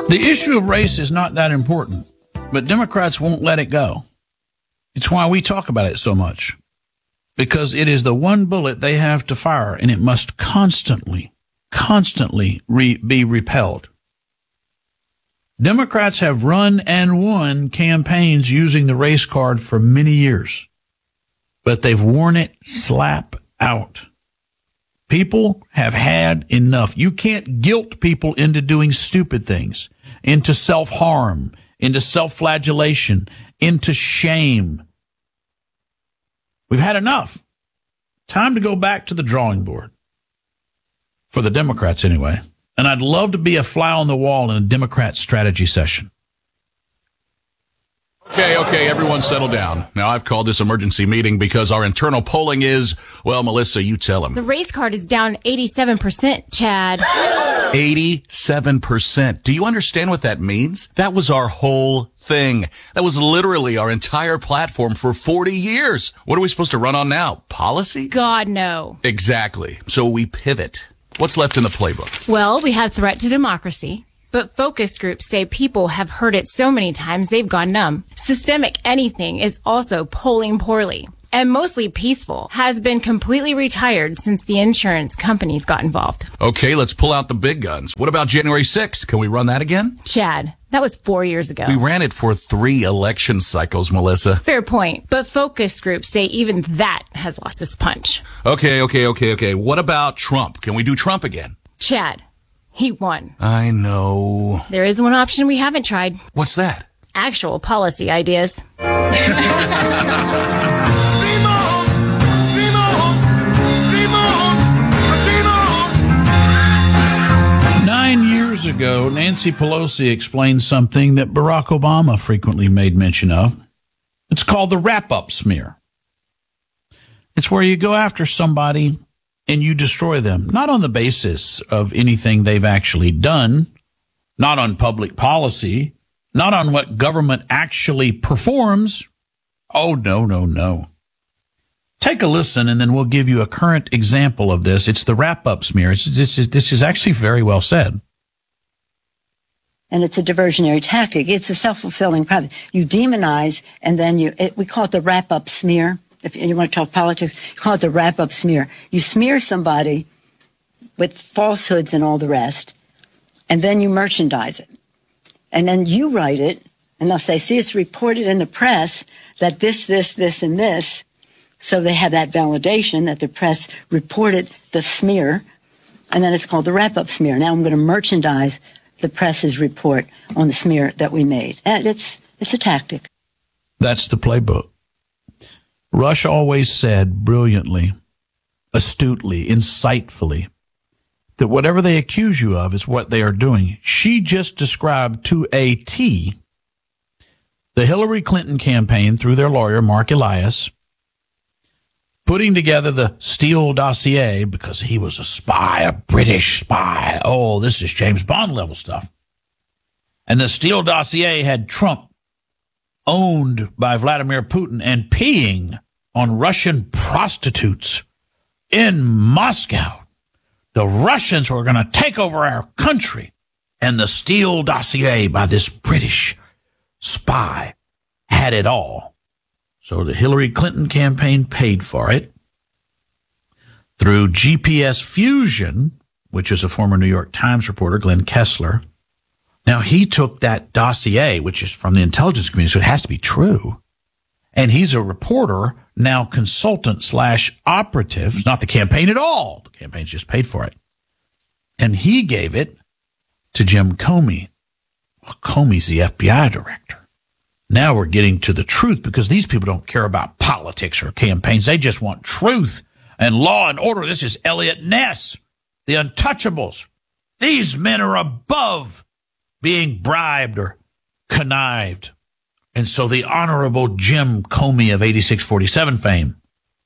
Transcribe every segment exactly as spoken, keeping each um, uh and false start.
The issue of race is not that important, but Democrats won't let it go. It's why we talk about it so much, because it is the one bullet they have to fire, and it must constantly, constantly re- be repelled. Democrats have run and won campaigns using the race card for many years, but they've worn it slap out. People have had enough. You can't guilt people into doing stupid things, into self-harm, into self-flagellation, into shame. We've had enough. Time to go back to the drawing board. For the Democrats, anyway. And I'd love to be a fly on the wall in a Democrat strategy session. Okay, okay, everyone settle down. Now, I've called this emergency meeting because our internal polling is, well, Melissa, you tell them. The race card is down eighty-seven percent, Chad. eighty-seven percent. Do you understand what that means? That was our whole thing. That was literally our entire platform for forty years. What are we supposed to run on now? Policy? God, no. Exactly. So we pivot. What's left in the playbook? Well, we have threat to democracy. But focus groups say people have heard it so many times they've gone numb. Systemic anything is also polling poorly. And mostly peaceful has been completely retired since the insurance companies got involved. Okay, let's pull out the big guns. What about January sixth? Can we run that again? Chad, that was four years ago. We ran it for three election cycles, Melissa. Fair point. But focus groups say even that has lost its punch. Okay, okay, okay, okay. What about Trump? Can we do Trump again? Chad, he won. I know. There is one option we haven't tried. What's that? Actual policy ideas. Nine years ago, Nancy Pelosi explained something that Barack Obama frequently made mention of. It's called the wrap-up smear. It's where you go after somebody and you destroy them, not on the basis of anything they've actually done, not on public policy, not on what government actually performs. Oh, no, no, no. Take a listen, and then we'll give you a current example of this. It's the wrap-up smear. It's, this is this is actually very well said. And it's a diversionary tactic. It's a self-fulfilling prophecy. You demonize, and then you, it, we call it the wrap-up smear. If you want to talk politics, you call it the wrap-up smear. You smear somebody with falsehoods and all the rest, and then you merchandise it. And then you write it, and they'll say, see, it's reported in the press that this, this, this, and this. So they have that validation that the press reported the smear, and then it's called the wrap-up smear. Now I'm going to merchandise the press's report on the smear that we made. And it's, it's a tactic. That's the playbook. Rush always said brilliantly, astutely, insightfully, that whatever they accuse you of is what they are doing. She just described to a T the Hillary Clinton campaign through their lawyer, Mark Elias, putting together the Steele dossier because he was a spy, a British spy. Oh, this is James Bond level stuff. And the Steele dossier had Trump owned by Vladimir Putin and peeing on Russian prostitutes in Moscow. The Russians were going to take over our country. And the Steele dossier by this British spy had it all. So the Hillary Clinton campaign paid for it through G P S Fusion, which is a former New York Times reporter, Glenn Kessler. Now, he took that dossier, which is from the intelligence community, so it has to be true. And he's a reporter, now consultant slash operative. It's not the campaign at all. The campaign's just paid for it. And he gave it to Jim Comey. Well, Comey's the F B I director. Now we're getting to the truth, because these people don't care about politics or campaigns. They just want truth and law and order. This is Elliot Ness, the Untouchables. These men are above being bribed or connived. And so the Honorable Jim Comey of eighty-six forty-seven fame,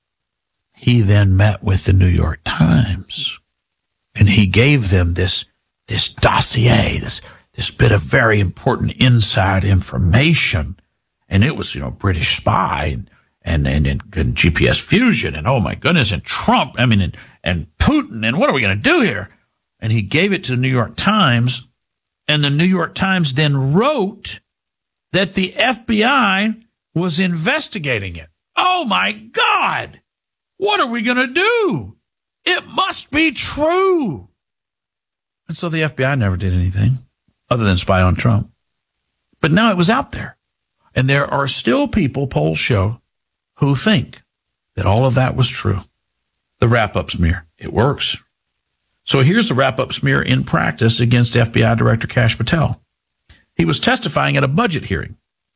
he then met with the New York Times, and he gave them this, this dossier, this, this bit of very important inside information. And it was, you know, British spy and, and, and, and G P S Fusion and, oh my goodness, and Trump, I mean, and, and Putin, and what are we going to do here? And he gave it to the New York Times. And the New York Times then wrote that the F B I was investigating it. Oh, my God. What are we going to do? It must be true. And so the F B I never did anything other than spy on Trump. But now it was out there. And there are still people, polls show, who think that all of that was true. The wrap-up smear. It works. So here's the wrap-up smear in practice against F B I Director Kash Patel. He was testifying at a budget hearing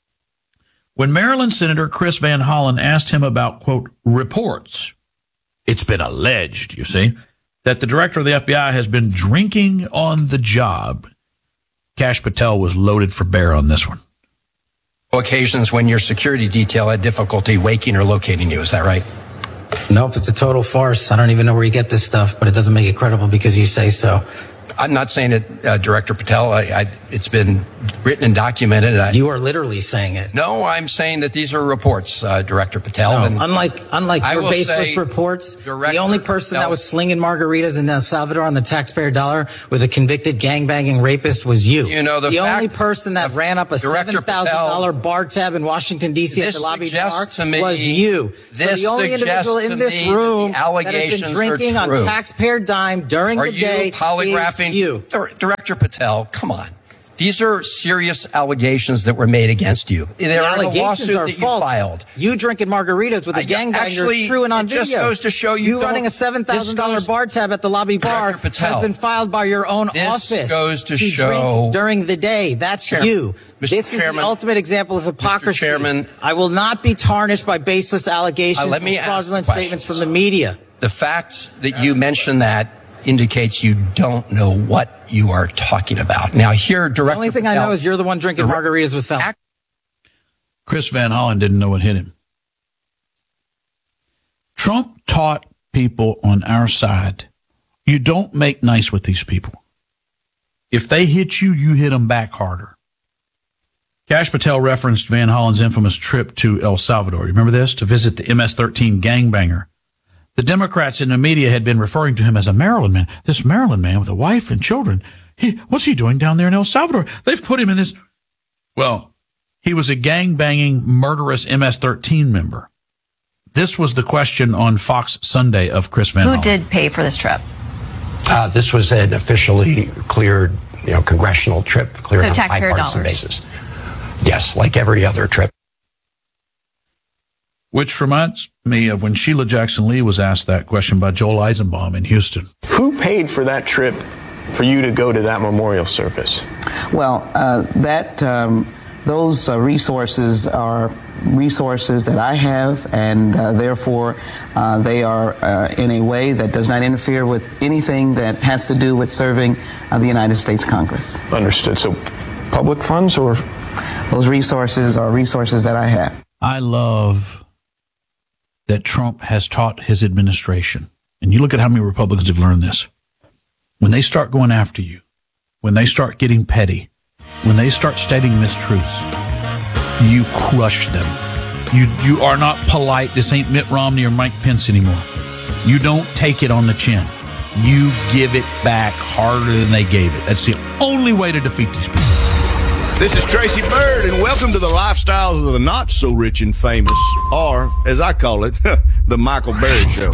when Maryland Senator Chris Van Hollen asked him about, quote, reports. It's been alleged, you see, that the director of the F B I has been drinking on the job. Kash Patel was loaded for bear on this one. Occasions when your security detail had difficulty waking or locating you. Is that right? Nope, it's a total farce. I don't even know where you get this stuff, but it doesn't make it credible because you say so. I'm not saying it, uh, Director Patel. I, I, it's been written and documented. I, you are literally saying it. No, I'm saying that these are reports, uh, Director Patel. No, and unlike unlike I your will baseless say, reports, Director the only person Patel, that was slinging margaritas in El Salvador on the taxpayer dollar with a convicted gangbanging rapist was you. You know, the, the fact, only person that the, ran up a seven thousand dollars bar tab in Washington, D C at the lobby bar was you. So the only individual in this room that has been drinking on taxpayer dime during are the day you polygraphing is you. Director Patel, come on. These are serious allegations that were made against you. They're the in a lawsuit are that false. you filed. You drinking margaritas with a I, gangbanger actually, is true and on it video. Just goes to show you, you running a seven thousand dollars bar tab at the lobby bar Patel, has been filed by your own this office. This goes to, to show drink during the day. That's Chairman, you. Mister This Chairman, is the ultimate example of hypocrisy. Mister Chairman, I will not be tarnished by baseless allegations uh, let me and fraudulent ask statements from the media. The fact that you mentioned that indicates you don't know what you are talking about. Now, here, Director The only thing Patel, I know is you're the one drinking the, margaritas with felons. Chris Van Hollen didn't know what hit him. Trump taught people on our side, you don't make nice with these people. If they hit you, you hit them back harder. Kash Patel referenced Van Hollen's infamous trip to El Salvador. You remember this? To visit the M S thirteen gangbanger. The Democrats in the media had been referring to him as a Maryland man. This Maryland man with a wife and children. He, what's he doing down there in El Salvador? They've put him in this. Well, he was a gang-banging, murderous M S thirteen member. This was the question on Fox Sunday of Chris Van Hollen. Who did pay for this trip? Uh, this was an officially cleared, you know, congressional trip, cleared so on a bipartisan basis. Yes, like every other trip. Which reminds me of when Sheila Jackson Lee was asked that question by Joel Eisenbaum in Houston. Who paid for that trip for you to go to that memorial service? Well, uh, that um, those uh, resources are resources that I have, and uh, therefore uh, they are uh, in a way that does not interfere with anything that has to do with serving uh, the United States Congress. Understood. So public funds or? Those resources are resources that I have. I love that Trump has taught his administration. And you look at how many Republicans have learned this. When they start going after you, when they start getting petty, when they start stating mistruths, you crush them. You you are not polite. This ain't Mitt Romney or Mike Pence anymore. You don't take it on the chin. You give it back harder than they gave it. That's the only way to defeat these people. This is Tracy Byrd, and welcome to the lifestyles of the not-so-rich and famous, or, as I call it, the Michael Berry Show.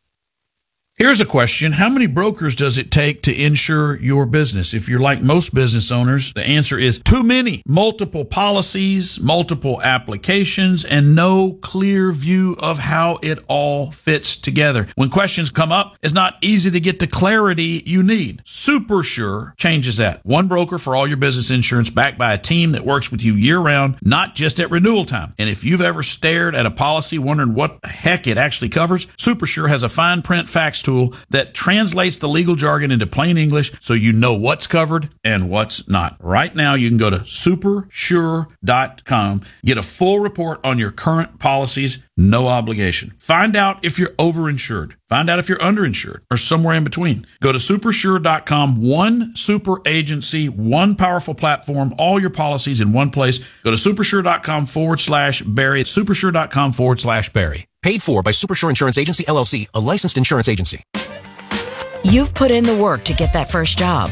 Here's a question. How many brokers does it take to insure your business? If you're like most business owners, the answer is too many. Multiple policies, multiple applications, and no clear view of how it all fits together. When questions come up, it's not easy to get the clarity you need. SuperSure changes that. One broker for all your business insurance, backed by a team that works with you year-round, not just at renewal time. And if you've ever stared at a policy wondering what the heck it actually covers, SuperSure has a fine print facts tool that translates the legal jargon into plain English so you know what's covered and what's not. Right now, you can go to super sure dot com, get a full report on your current policies, no obligation. Find out if you're overinsured. Find out if you're underinsured or somewhere in between. Go to super sure dot com, one super agency, one powerful platform, all your policies in one place. Go to super sure dot com forward slash Barry. super sure dot com forward slash Barry. Paid for by SuperSure Insurance Agency, L L C, a licensed insurance agency. You've put in the work to get that first job.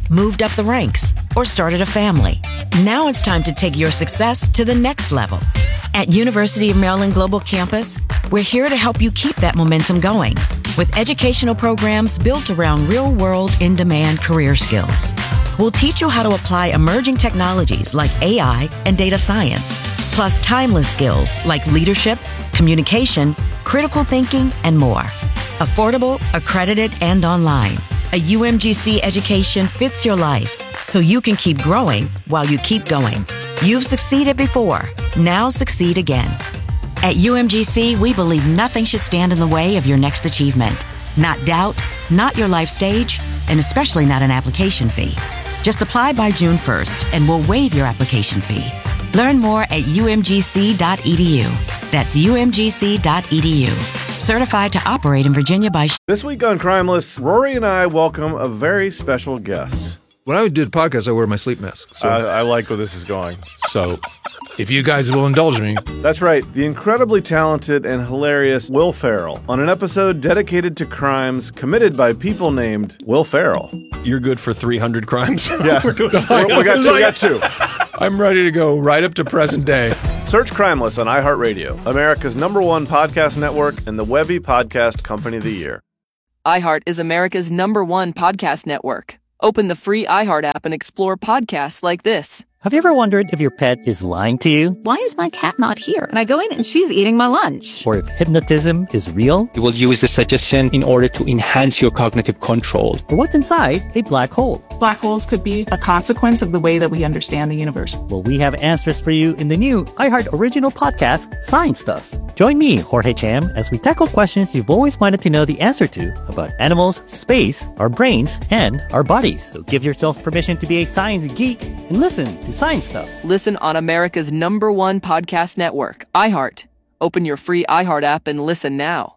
moved up the ranks, or started a family. Now it's time to take your success to the next level. At University of Maryland Global Campus, we're here to help you keep that momentum going with educational programs built around real-world, in-demand career skills. We'll teach you how to apply emerging technologies like A I and data science, plus timeless skills like leadership, communication, critical thinking, and more. Affordable, accredited, and online. A U M G C education fits your life so you can keep growing while you keep going. You've succeeded before. Now succeed again. At U M G C, we believe nothing should stand in the way of your next achievement. Not doubt, not your life stage, and especially not an application fee. Just apply by June first and we'll waive your application fee. Learn more at U M G C dot E D U. That's U M G C dot E D U. Certified to operate in Virginia by... This week on Crimeless, Rory and I welcome a very special guest. When I do the podcast, I wear my sleep mask. So. I, I like where this is going. So, if you guys will indulge me. That's right. The incredibly talented and hilarious Will Ferrell on an episode dedicated to crimes committed by people named Will Ferrell. You're good for three hundred crimes? Yeah. We're doing We're, we got two. We got two. I'm ready to go right up to present day. Search Crimeless on iHeartRadio, America's number one podcast network and the Webby Podcast Company of the Year. iHeart is America's number one podcast network. Open the free iHeart app and explore podcasts like this. Have you ever wondered if your pet is lying to you? Why is my cat not here? And I go in and she's eating my lunch. Or if hypnotism is real? You will use the suggestion in order to enhance your cognitive control. Or what's inside a black hole? Black holes could be a consequence of the way that we understand the universe. Well, we have answers for you in the new iHeart original podcast, Science Stuff. Join me, Jorge Cham, as we tackle questions you've always wanted to know the answer to about animals, space, our brains, and our bodies. So give yourself permission to be a science geek and listen to Science Stuff. Listen on America's number one podcast network, iHeart. Open your free iHeart app and listen now.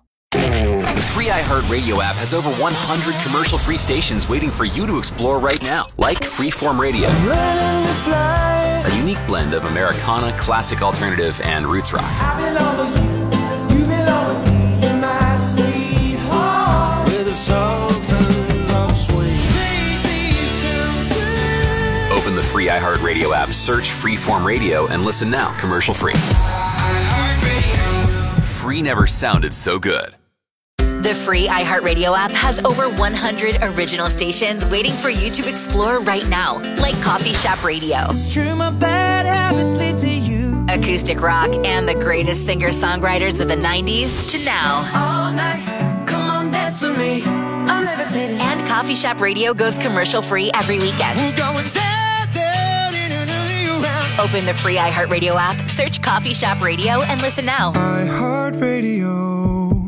The free iHeart Radio app has over one hundred commercial-free stations waiting for you to explore right now, like Freeform Radio, a unique blend of Americana, classic alternative, and roots rock. Open the free iHeart Radio app, search Freeform Radio, and listen now, commercial-free. Free never sounded so good. The free iHeartRadio app has over one hundred original stations waiting for you to explore right now, like Coffee Shop Radio, it's true, my bad habits lead to you. Acoustic rock, and the greatest singer-songwriters of the nineties to now. All night, come on, dance with me. I'm levitating. And Coffee Shop Radio goes commercial-free every weekend. We're going down, down, in another round. Open the free iHeartRadio app, search Coffee Shop Radio, and listen now. iHeartRadio.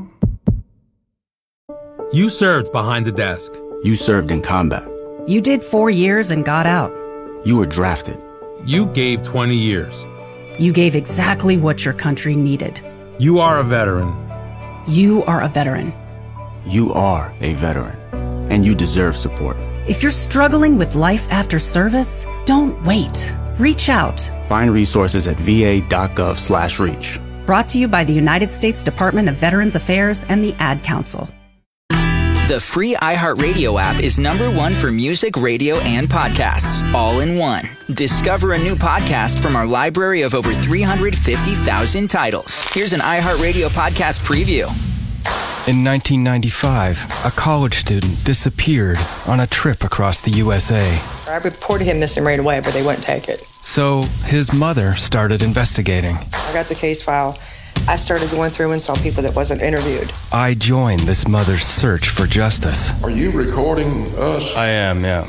You served behind the desk. You served in combat. You did four years and got out. You were drafted. You gave twenty years. You gave exactly what your country needed. You are a veteran. You are a veteran. You are a veteran. And you deserve support. If you're struggling with life after service, don't wait. Reach out. Find resources at va.gov slash reach. Brought to you by the United States Department of Veterans Affairs and the Ad Council. The free iHeartRadio app is number one for music, radio, and podcasts, all in one. Discover a new podcast from our library of over three hundred fifty thousand titles. Here's an iHeartRadio podcast preview. In nineteen ninety-five, a college student disappeared on a trip across the U S A. I reported him missing right away, but they wouldn't take it. So his mother started investigating. I got the case file. I started going through and saw people that wasn't interviewed. I joined this mother's search for justice. Are you recording us? I am, yeah.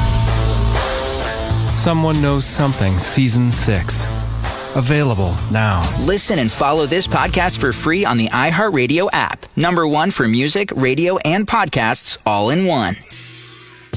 Someone Knows Something, Season six. Available now. Listen and follow this podcast for free on the iHeartRadio app. Number one for music, radio, and podcasts, all in one.